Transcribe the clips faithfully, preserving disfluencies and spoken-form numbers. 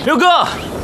六哥，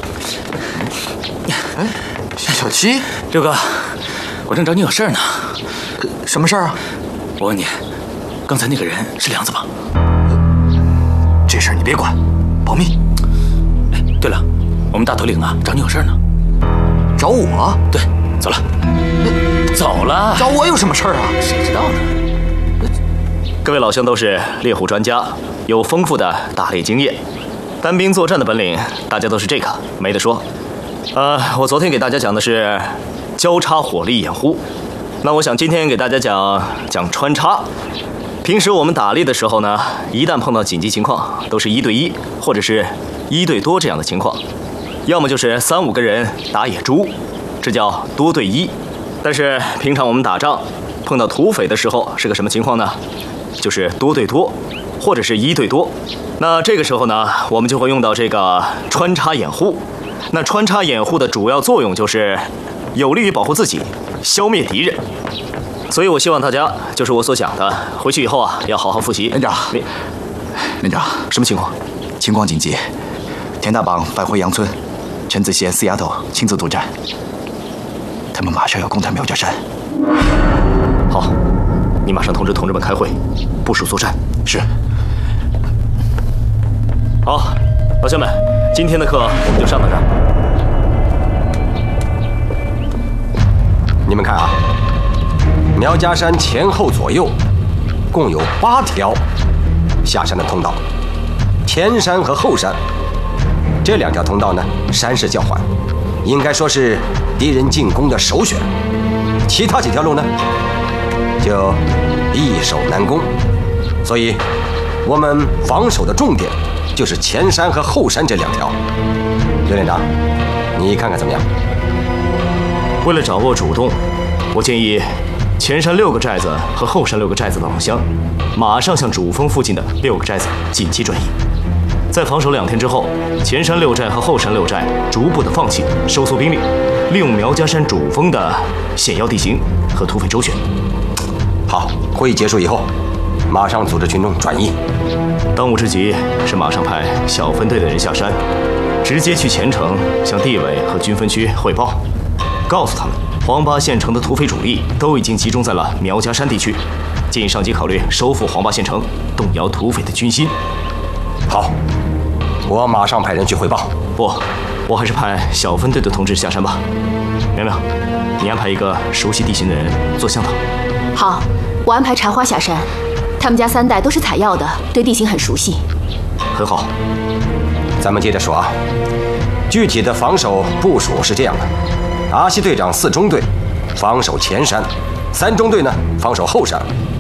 哎，小七， 六哥，我正找你有事呢。 什么事儿啊？ 我问你，刚才那个人是梁子吧？ 这事儿你别管，保密。 哎，对了，我们大头领啊，找你有事呢。 找我？ 对，走了。 那走了？ 找我有什么事儿啊？ 谁知道呢？各位老乡都是猎户专家，有丰富的打猎经验，单兵作战的本领，大家都是这个，没得说。呃，我昨天给大家讲的是交叉火力掩护，那我想今天给大家讲讲穿插。平时我们打猎的时候呢，一旦碰到紧急情况，都是一对一或者是一对多这样的情况，要么就是三五个人打野猪，这叫多对一。但是平常我们打仗碰到土匪的时候是个什么情况呢？就是多对多，或者是一对多。那这个时候呢，我们就会用到这个穿插掩护。那穿插掩护的主要作用就是有利于保护自己，消灭敌人。所以我希望大家就是我所讲的，回去以后啊要好好复习。 连长， 你连长， 什么情况？ 情况紧急，田大帮返回杨村，陈子贤、四丫头亲自督战，他们马上要攻打苗家山。 好，你马上通知同志们开会，部署作战。 是。 好，老乡们，今天的课我们就上到这儿。 你们看啊，苗家山前后左右共有八条下山的通道，前山和后山这两条通道呢，山势较缓，应该说是敌人进攻的首选。其他几条路呢，就易守难攻，所以我们防守的重点就是前山和后山这两条。刘连长，你看看怎么样？ 为了掌握主动，我建议前山六个寨子和后山六个寨子的老乡，马上向主峰附近的六个寨子紧急转移。在防守两天之后，前山六寨和后山六寨逐步的放弃，收缩兵力，利用苗家山主峰的险要地形和土匪周旋。 好，会议结束以后，马上组织群众转移。 当务之急是马上派小分队的人下山，直接去前城向地委和军分区汇报，告诉他们黄八县城的土匪主力都已经集中在了苗家山地区，建议上级考虑收复黄八县城，动摇土匪的军心。 好，我马上派人去汇报。 不，我还是派小分队的同志下山吧。苗苗，你安排一个熟悉地形的人做向导。 好，我安排茶花下山，他们家三代都是采药的，对地形很熟悉。 很好， 咱们接着说啊，具体的防守部署是这样的：阿西队长四中队防守前山，三中队呢防守后山，